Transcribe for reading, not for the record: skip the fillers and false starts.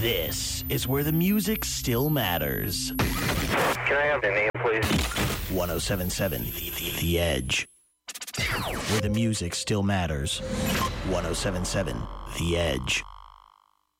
This is where the music still matters. Can I have your name, please? 107.7 The Edge. Where the music still matters. 107.7 The Edge.